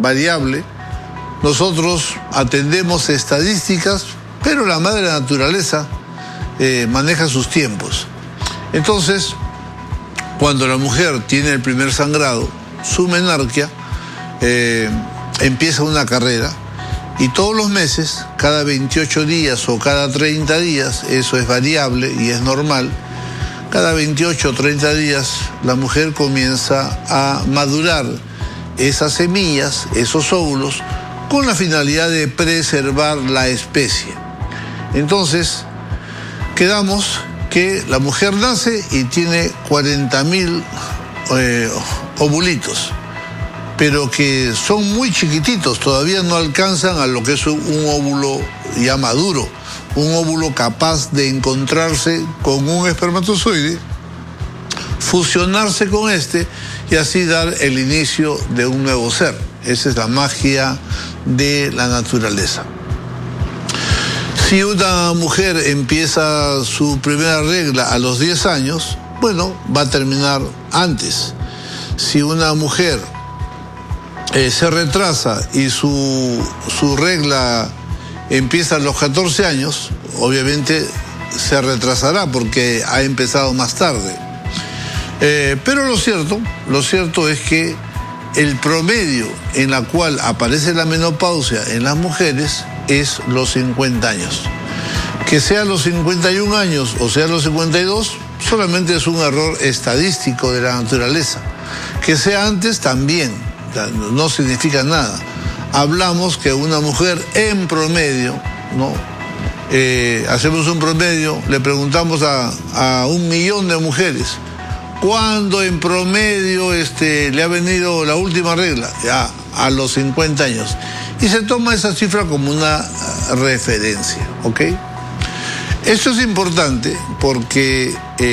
variable. Nosotros atendemos estadísticas, pero la madre naturaleza maneja sus tiempos. Entonces, cuando la mujer tiene el primer sangrado, su menarquia, empieza una carrera, y todos los meses, cada 28 días o cada 30 días, eso es variable y es normal, cada 28 o 30 días la mujer comienza a madurar esas semillas, esos óvulos, con la finalidad de preservar la especie. Entonces, quedamos que la mujer nace y tiene 40.000 ovulitos, pero que son muy chiquititos, todavía no alcanzan a lo que es un óvulo ya maduro, un óvulo capaz de encontrarse con un espermatozoide, fusionarse con este y así dar el inicio de un nuevo ser. Esa es la magia de la naturaleza. Si una mujer empieza su primera regla a los 10 años, bueno, va a terminar antes. Si una mujer se retrasa y su regla empieza a los 14 años, obviamente se retrasará porque ha empezado más tarde. Pero lo cierto es que el promedio en la cual aparece la menopausia en las mujeres es los 50 años. Que sea los 51 años o sea los 52, solamente es un error estadístico de la naturaleza. Que sea antes también, no significa nada. Hablamos que una mujer en promedio, ¿no? Hacemos un promedio, le preguntamos a 1 millón de mujeres, ¿cuándo en promedio le ha venido la última regla? Ya, a los 50 años. Y se toma esa cifra como una referencia, ¿ok? Esto es importante porque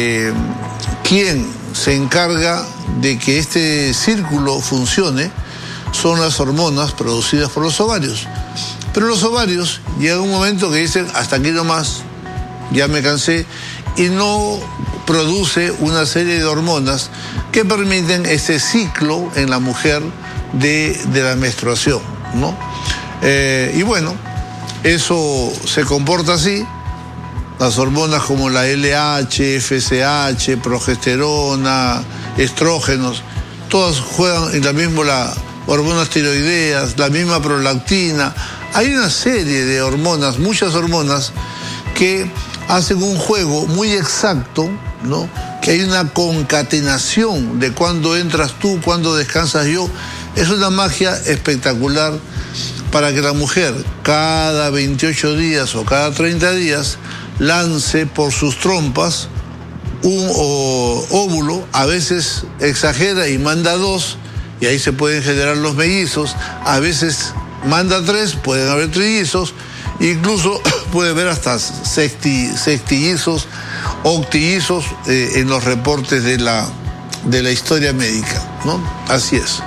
quien se encarga de que este círculo funcione son las hormonas producidas por los ovarios. Pero los ovarios llega un momento que dicen, hasta aquí nomás, ya me cansé, y no produce una serie de hormonas que permiten ese ciclo en la mujer de la menstruación, ¿no? Y bueno, eso se comporta así. Las hormonas como la LH, FSH, progesterona, estrógenos, todas juegan en la misma, hormonas tiroideas, la misma prolactina. Hay una serie de hormonas, muchas hormonas, que hacen un juego muy exacto, ¿no? Que hay una concatenación de cuándo entras tú, cuándo descansas yo. Es una magia espectacular para que la mujer cada 28 días o cada 30 días lance por sus trompas un óvulo, a veces exagera y manda 2, y ahí se pueden generar los mellizos, a veces manda 3, pueden haber trillizos, incluso puede haber hasta sextillizos, octillizos en los reportes de la historia médica, ¿no? Así es.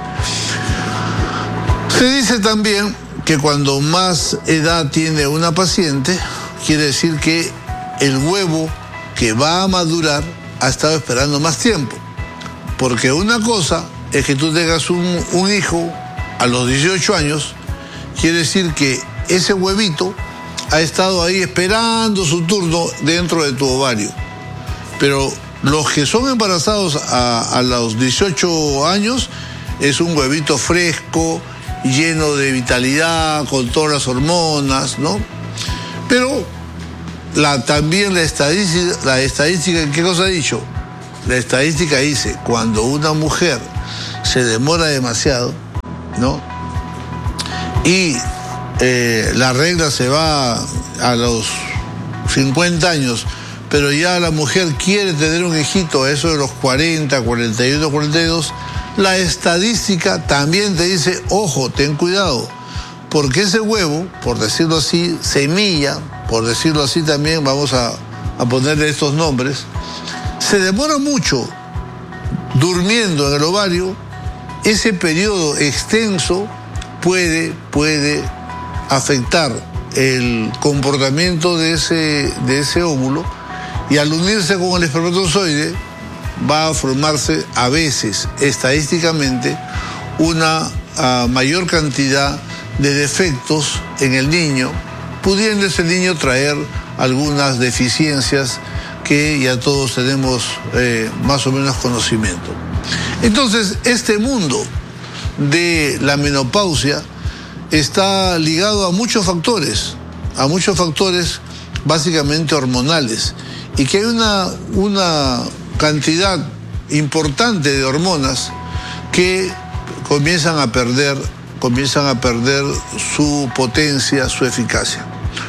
Se dice también que cuando más edad tiene una paciente, quiere decir que el huevo que va a madurar ha estado esperando más tiempo. Porque una cosa es que tú tengas un hijo a los 18 años, quiere decir que ese huevito ha estado ahí esperando su turno dentro de tu ovario. Pero los que son embarazados a los 18 años es un huevito fresco, lleno de vitalidad, con todas las hormonas, ¿no? Pero también la estadística, ¿qué cosa ha dicho? La estadística dice, cuando una mujer se demora demasiado, ¿no? Y la regla se va a los 50 años, pero ya la mujer quiere tener un hijito a eso de los 40, 41, 42, la estadística también te dice, ojo, ten cuidado, porque ese huevo, por decirlo así, semilla, por decirlo así también, vamos a ponerle estos nombres, se demora mucho durmiendo en el ovario. Ese periodo extenso puede afectar el comportamiento de ese óvulo, y al unirse con el espermatozoide va a formarse a veces, estadísticamente, una mayor cantidad de defectos en el niño, pudiendo ese niño traer algunas deficiencias que ya todos tenemos más o menos conocimiento. Entonces, este mundo de la menopausia está ligado a muchos factores básicamente hormonales, y que hay una cantidad importante de hormonas que comienzan a perder su potencia, su eficacia.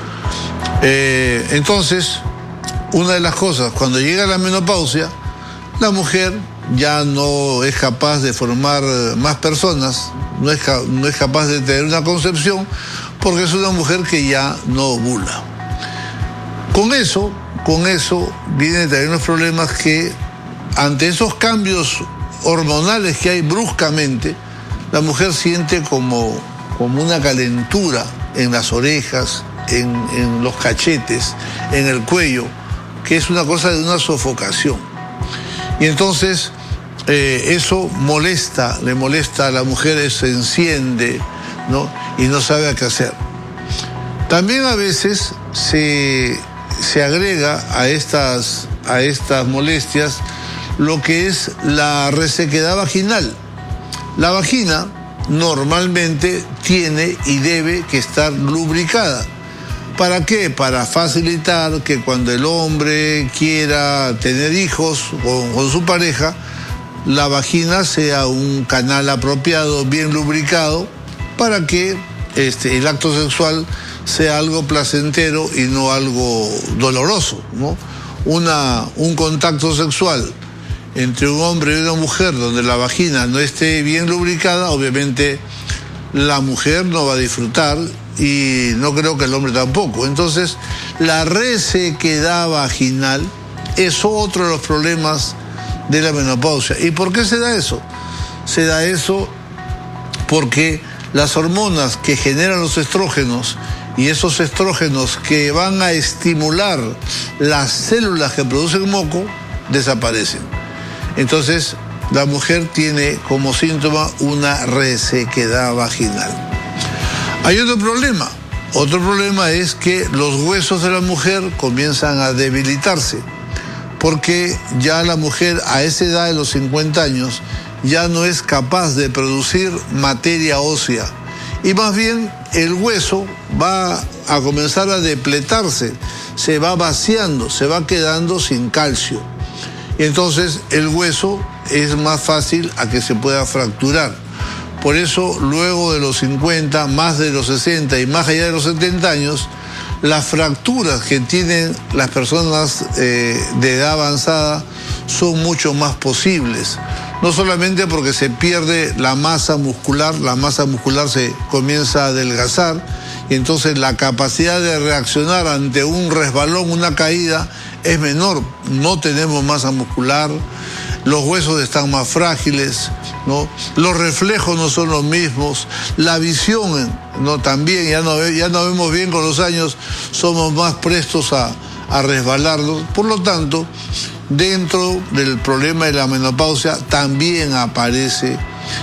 Entonces, una de las cosas, cuando llega la menopausia, la mujer ya no es capaz de formar más personas, no es capaz de tener una concepción, porque es una mujer que ya no ovula. Con eso vienen también los problemas que, ante esos cambios hormonales que hay bruscamente, la mujer siente como una calentura en las orejas, en los cachetes, en el cuello, que es una cosa de una sofocación. Y entonces eso le molesta a la mujer, se enciende, ¿no? Y no sabe qué hacer. También a veces se agrega a estas molestias lo que es la resequedad vaginal. La vagina normalmente tiene y debe que estar lubricada. ¿Para qué? Para facilitar que cuando el hombre quiera tener hijos con su pareja, la vagina sea un canal apropiado, bien lubricado, para que el acto sexual sea algo placentero y no algo doloroso, ¿no? Un contacto sexual entre un hombre y una mujer donde la vagina no esté bien lubricada, obviamente la mujer no va a disfrutar, y no creo que el hombre tampoco. Entonces, la resequedad vaginal es otro de los problemas de la menopausia. ¿Y por qué se da eso? Se da eso porque las hormonas que generan los estrógenos, y esos estrógenos que van a estimular las células que producen moco, desaparecen. Entonces, la mujer tiene como síntoma una resequedad vaginal. Hay otro problema es que los huesos de la mujer comienzan a debilitarse, porque ya la mujer a esa edad de los 50 años ya no es capaz de producir materia ósea, y más bien el hueso va a comenzar a depletarse, se va vaciando, se va quedando sin calcio, y entonces el hueso es más fácil a que se pueda fracturar. Por eso, luego de los 50, más de los 60 y más allá de los 70 años, las fracturas que tienen las personas de edad avanzada son mucho más posibles. No solamente porque se pierde la masa muscular se comienza a adelgazar, y entonces la capacidad de reaccionar ante un resbalón, una caída, es menor. No tenemos masa muscular, los huesos están más frágiles, ¿no? Los reflejos no son los mismos, la visión, ¿no? También ya no vemos bien con los años, somos más prestos a resbalarnos. Por lo tanto, dentro del problema de la menopausia también aparece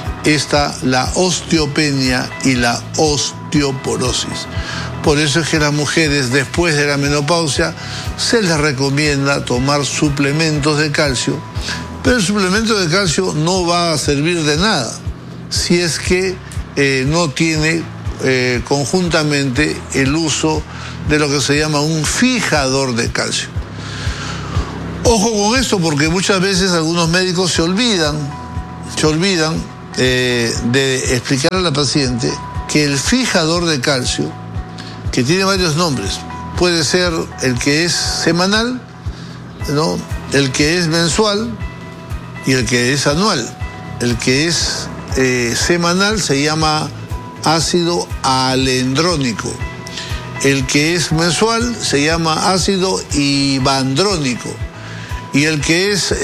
la osteopenia y la osteoporosis. Por eso es que las mujeres, después de la menopausia, se les recomienda tomar suplementos de calcio, pero el suplemento de calcio no va a servir de nada si es que no tiene conjuntamente el uso de lo que se llama un fijador de calcio. Ojo con esto, porque muchas veces algunos médicos se olvidan de explicar a la paciente que el fijador de calcio, que tiene varios nombres, puede ser el que es semanal, ¿no?, el que es mensual y el que es anual. El que es semanal se llama ácido alendrónico. El que es mensual se llama ácido ibandrónico. Y el que es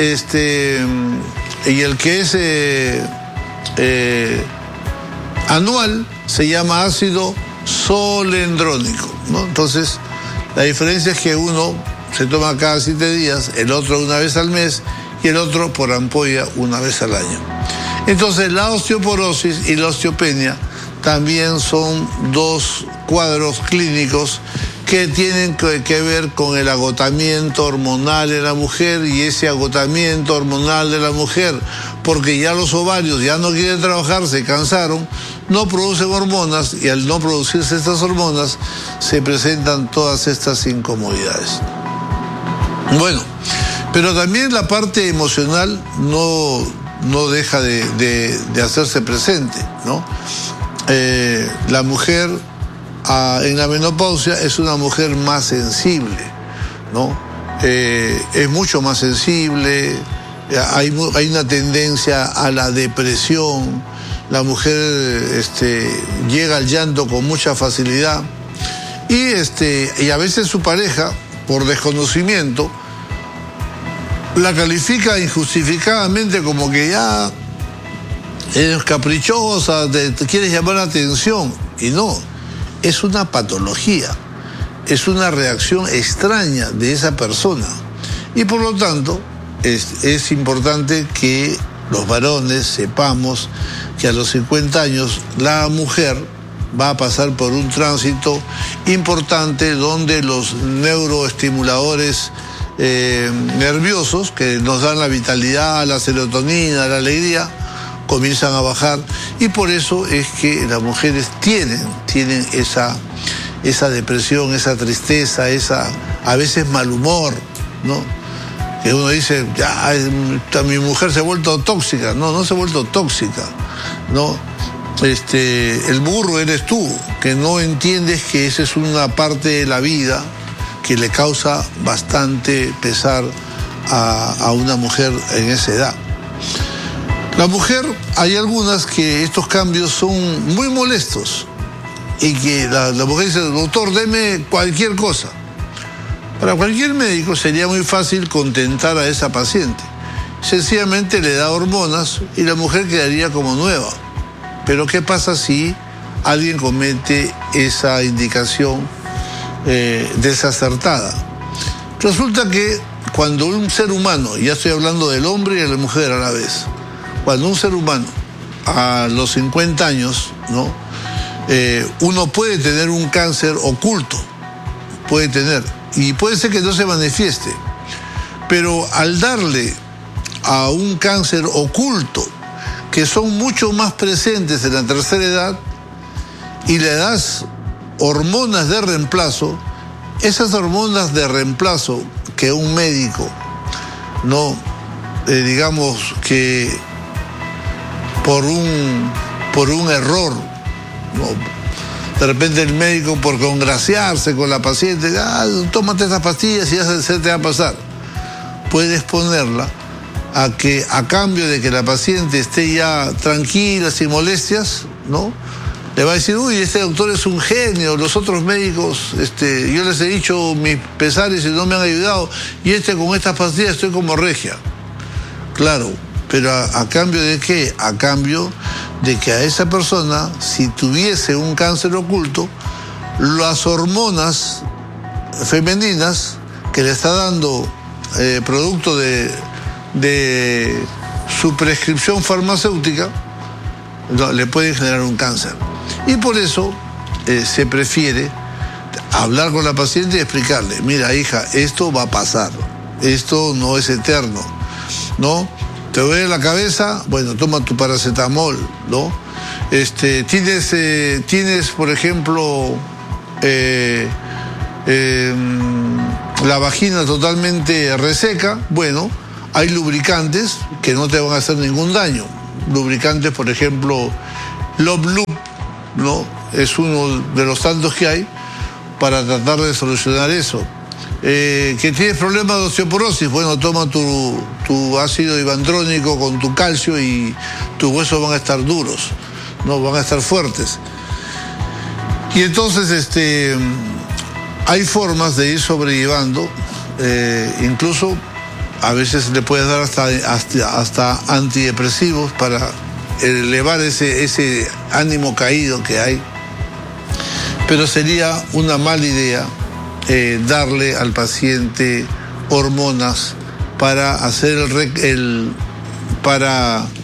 anual se llama ácido solendrónico, ¿no? Entonces, la diferencia es que uno se toma cada 7 días, el otro una vez al mes y el otro por ampolla una vez al año. Entonces, la osteoporosis y la osteopenia también son dos cuadros clínicos que tienen que ver con el agotamiento hormonal de la mujer, y ese agotamiento hormonal de la mujer, porque ya los ovarios ya no quieren trabajar, se cansaron, no producen hormonas, y al no producirse estas hormonas se presentan todas estas incomodidades. Bueno, pero también la parte emocional no deja de hacerse presente, ¿no? La mujer en la menopausia es una mujer más sensible, ¿no? Es mucho más sensible, hay una tendencia a la depresión, la mujer llega al llanto con mucha facilidad, y a veces su pareja, por desconocimiento, la califica injustificadamente como que ya eres caprichosa, te quieres llamar la atención, y no, es una patología, es una reacción extraña de esa persona, y por lo tanto es importante que los varones sepamos que a los 50 años la mujer va a pasar por un tránsito importante donde los neuroestimuladores nerviosos que nos dan la vitalidad, la serotonina, la alegría, comienzan a bajar, y por eso es que las mujeres tienen esa depresión, esa tristeza, a veces mal humor, ¿no? Que uno dice, ya, mi mujer se ha vuelto tóxica. No se ha vuelto tóxica, ¿no? El burro eres tú, que no entiendes que esa es una parte de la vida que le causa bastante pesar a una mujer en esa edad. La mujer, hay algunas que estos cambios son muy molestos, y que la mujer dice, doctor, deme cualquier cosa. Para cualquier médico sería muy fácil contentar a esa paciente. Sencillamente le da hormonas y la mujer quedaría como nueva. Pero ¿qué pasa si alguien comete esa indicación desacertada? Resulta que cuando un ser humano, ya estoy hablando del hombre y de la mujer a la vez, cuando un ser humano a los 50 años, ¿no? Uno puede tener un cáncer oculto, y puede ser que no se manifieste, pero al darle a un cáncer oculto, que son mucho más presentes en la tercera edad, y le das hormonas de reemplazo, esas hormonas de reemplazo que un médico, no, digamos que por un error, ¿no? De repente el médico, por congraciarse con la paciente, tómate estas pastillas y ya se te va a pasar. Puedes ponerla a que, a cambio de que la paciente esté ya tranquila, sin molestias, ¿no? Le va a decir, uy, este doctor es un genio, los otros médicos, yo les he dicho mis pesares y no me han ayudado, y con estas pastillas estoy como regia. Claro, pero ¿a cambio de qué? A cambio de que a esa persona, si tuviese un cáncer oculto, las hormonas femeninas que le está dando producto de su prescripción farmacéutica, le pueden generar un cáncer. Y por eso se prefiere hablar con la paciente y explicarle, mira, hija, esto va a pasar, esto no es eterno, ¿no? ¿Te duele la cabeza? Bueno, toma tu paracetamol, ¿no? Tienes, por ejemplo, la vagina totalmente reseca. Bueno, hay lubricantes que no te van a hacer ningún daño. Lubricantes, por ejemplo, Love Loop, ¿no? Es uno de los tantos que hay para tratar de solucionar eso. Que tienes problemas de osteoporosis, bueno, toma tu ácido ibandrónico con tu calcio y tus huesos van a estar duros, no van a estar fuertes. Y entonces hay formas de ir sobrellevando, incluso a veces le puedes dar hasta antidepresivos para elevar ese ánimo caído que hay, pero sería una mala idea darle al paciente hormonas para hacer para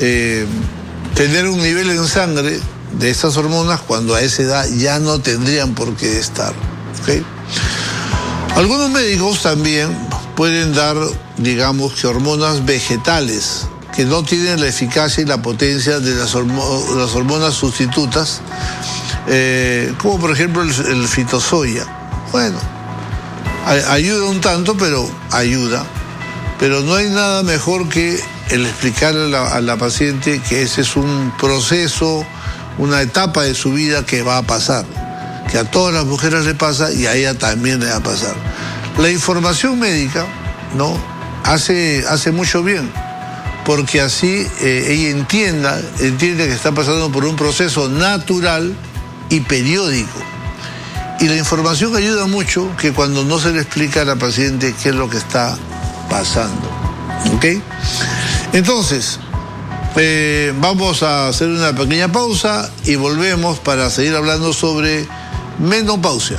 tener un nivel en sangre de estas hormonas cuando a esa edad ya no tendrían por qué estar. ¿Okay? Algunos médicos también pueden dar, digamos, que hormonas vegetales que no tienen la eficacia y la potencia de las hormonas sustitutas, como por ejemplo el fitosoya. Bueno, ayuda un tanto, pero ayuda. Pero no hay nada mejor que el explicarle a la paciente que ese es un proceso, una etapa de su vida que va a pasar, que a todas las mujeres le pasa y a ella también le va a pasar. La información médica, ¿no?, hace mucho bien, porque así ella entiende que está pasando por un proceso natural y periódico. Y la información ayuda mucho que cuando no se le explica a la paciente qué es lo que está pasando. ¿Ok? Entonces, vamos a hacer una pequeña pausa y volvemos para seguir hablando sobre menopausia.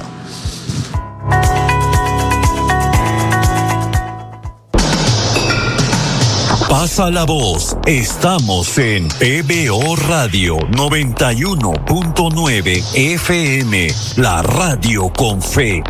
Pasa la voz. Estamos en PBO Radio 91.9 FM, la radio con fe.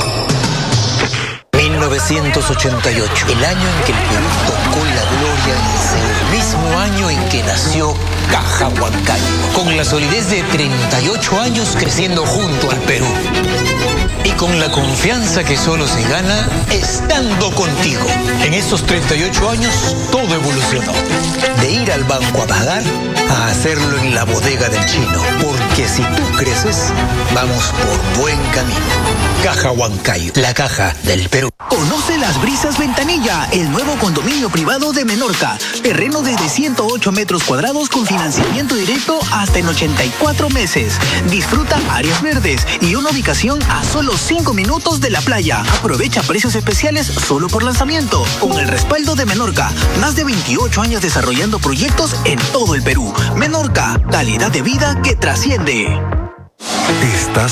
1988, el año en que el Perú tocó la gloria, es el mismo año en que nació Caja Huancayo, con la solidez de 38 años creciendo junto al Perú. Y con la confianza que solo se gana estando contigo. En estos 38 años todo evolucionó. De ir al banco a pagar a hacerlo en la bodega del chino. Porque si tú creces, vamos por buen camino. Caja Huancayo, la caja del Perú. Conoce Las Brisas Ventanilla, el nuevo condominio privado de Menorca. Terreno desde 108 metros cuadrados con financiamiento directo hasta en 84 meses. Disfruta áreas verdes y una ubicación a solo 5 minutos de la playa. Aprovecha precios especiales solo por lanzamiento. Con el respaldo de Menorca, más de 28 años desarrollando proyectos en todo el Perú. Menorca, calidad de vida que trasciende. Estás